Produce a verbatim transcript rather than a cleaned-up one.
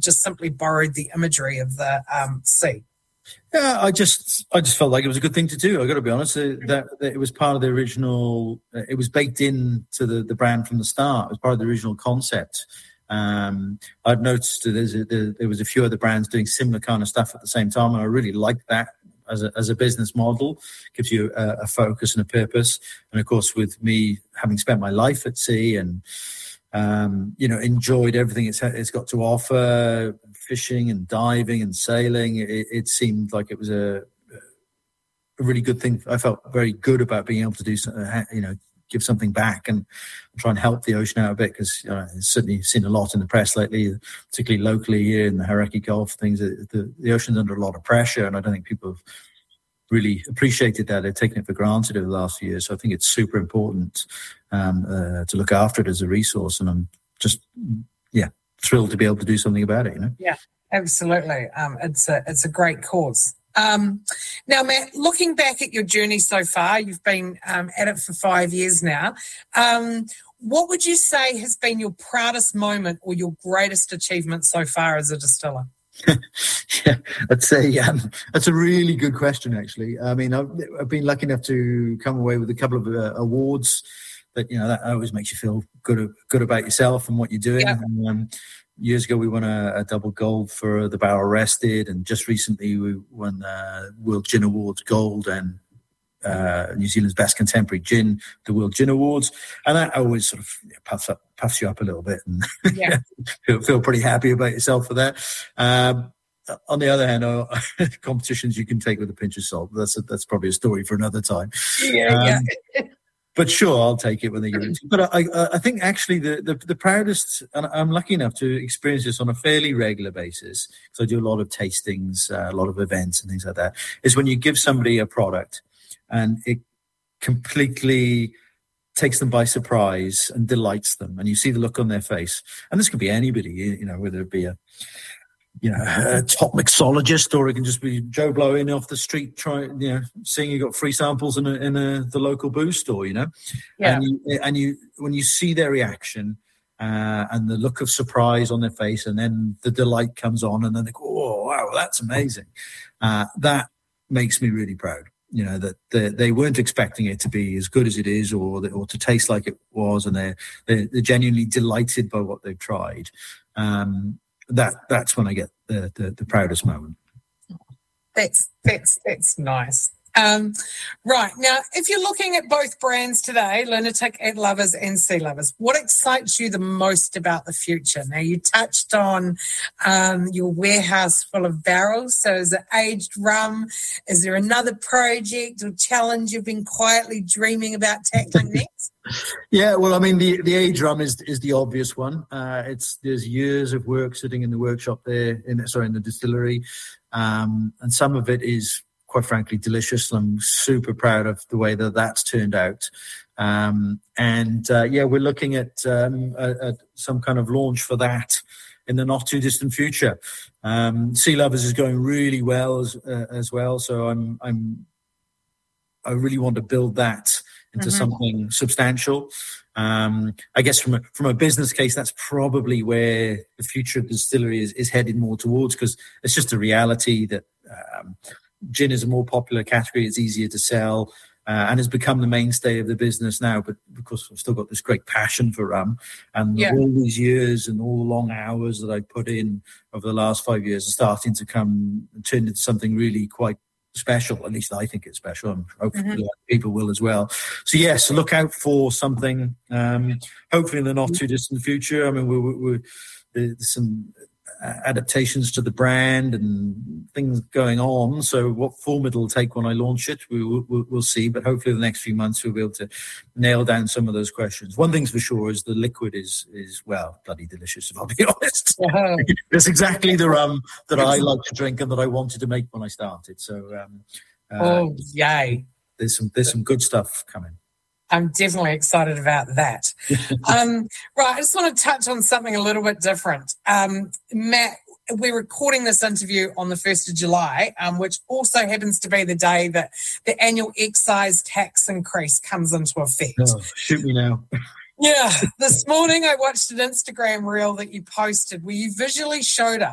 just simply borrowed the imagery of the um, sea? Yeah, I just I just felt like it was a good thing to do. I got to be honest, uh, that, that it was part of the original. Uh, it was baked in to the, the brand from the start. It was part of the original concept. Um, I've noticed that there's a, there, there was a few other brands doing similar kind of stuff at the same time, and I really liked that as a as a business model. Gives you a, a focus and a purpose. And of course, with me having spent my life at sea and um, you know enjoyed everything it's it's got to offer. Fishing and diving and sailing, it, it seemed like it was a, a really good thing. I felt very good about being able to do, you know, give something back and try and help the ocean out a bit, because you know, I've certainly seen a lot in the press lately, particularly locally here in the Hauraki Gulf. Things the, the ocean's under a lot of pressure, and I don't think people have really appreciated that. They've taken it for granted over the last few years. So I think it's super important um, uh, to look after it as a resource, and I'm just yeah. thrilled to be able to do something about it, you know. Yeah, absolutely. Um, it's a it's a great cause. Um, now, Matt, looking back at your journey so far, you've been um, at it for five years now. Um, what would you say has been your proudest moment or your greatest achievement so far as a distiller? yeah, I'd say um, that's a really good question, actually. I mean, I've, I've been lucky enough to come away with a couple of uh, awards. But, you know, that always makes you feel good good about yourself and what you're doing. Yeah. And, um, years ago, we won a, a double gold for the Barrel Rested. And just recently, we won uh, World Gin Awards gold and uh, New Zealand's Best Contemporary Gin, the World Gin Awards. And that always sort of puffs, up, puffs you up a little bit and yeah. feel, feel pretty happy about yourself for that. Um, on the other hand, uh, competitions you can take with a pinch of salt. That's a, that's probably a story for another time. Yeah, um, yeah. But sure, I'll take it when they give it. But I, I think actually the, the, the proudest, and I'm lucky enough to experience this on a fairly regular basis, because I do a lot of tastings, uh, a lot of events and things like that, is when you give somebody a product and it completely takes them by surprise and delights them, and you see the look on their face. And this could be anybody, you know, whether it be a you know, a top mixologist, or it can just be Joe Blow in off the street, trying, you know, seeing you got free samples in a, in a, the local booze store, you know, yeah. and you, and you when you see their reaction uh, and the look of surprise on their face, and then the delight comes on, and then they go, "Oh, wow, that's amazing!" Uh, that makes me really proud. You know that they, they weren't expecting it to be as good as it is, or or to taste like it was, and they're they're, they're genuinely delighted by what they've tried. Um, That that's when I get the, the, the proudest moment. That's that's that's nice. Um, right now, if you're looking at both brands today, Lunatic at Lovers and Sea Lovers, what excites you the most about the future? Now, you touched on um, your warehouse full of barrels. So, is it aged rum? Is there another project or challenge you've been quietly dreaming about tackling next? Yeah, well, I mean, the, the age rum is is the obvious one. Uh, it's there's years of work sitting in the workshop there, in sorry, in the distillery, um, and some of it is, quite frankly, delicious. I'm super proud of the way that that's turned out. Um, and uh, yeah, we're looking at, um, at, at some kind of launch for that in the not too distant future. Um, Sea Lovers is going really well as uh, as well. So I'm I'm I really want to build that into mm-hmm. something substantial. Um, I guess from a, from a business case, that's probably where the future of the distillery is, is headed more towards, because it's just a reality that um, gin is a more popular category. It's easier to sell uh, and has become the mainstay of the business now. But because I've still got this great passion for rum, and yeah. all these years and all the long hours that I put in over the last five years are starting to come and turn into something really quite special. At least I think it's special, and hopefully mm-hmm. people will as well. So yes, look out for something. Um, hopefully in the not too distant future. I mean, we, we, we, there's some adaptations to the brand and things going on. So what form it'll take when I launch it, we will, we'll, we'll see. But hopefully the next few months we'll be able to nail down some of those questions. One thing's for sure is the liquid is, is well, bloody delicious, if I'll be honest. Uh-huh. It's exactly the rum that I like to drink and that I wanted to make when I started. So, um, uh, oh, yay. There's some, there's some good stuff coming. I'm definitely excited about that. um, right, I just want to touch on something a little bit different. Um, Matt, we're recording this interview on the first of July, um, which also happens to be the day that the annual excise tax increase comes into effect. Oh, shoot me now. Yeah, this morning I watched an Instagram reel that you posted where you visually showed us